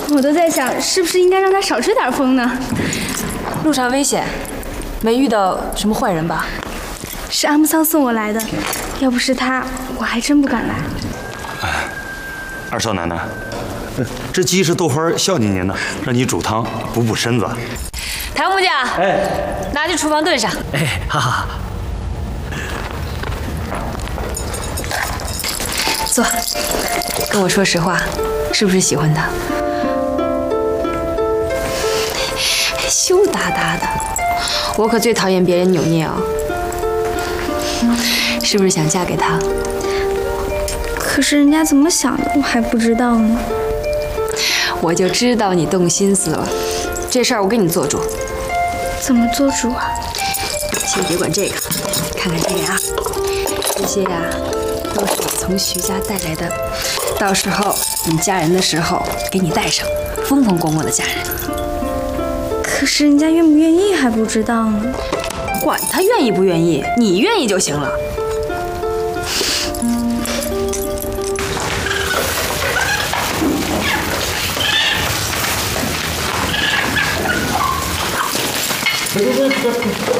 我都在想，是不是应该让他少吹点风呢？ 路上危险，没遇到什么坏人吧？ 是阿木桑送我来的，要不是他，我还真不敢来。 二少奶奶，这鸡是豆花孝敬您的，让你煮汤补补身子。 谭木匠，拿去厨房炖上。 哈哈。 坐，跟我说实话，是不是喜欢他？羞答答的，我可最讨厌别人扭捏哦。是不是想嫁给他？ 可是人家怎么想的，我还不知道呢。 我就知道你动心思了，这事儿我给你做主。 怎么做主啊？ 先别管这个，看看这个啊，这些呀，都是我从徐家带来的，到时候你嫁人的时候给你带上，风风光光的嫁人。 可是人家愿不愿意还不知道呢。 管他愿意不愿意，你愿意就行了。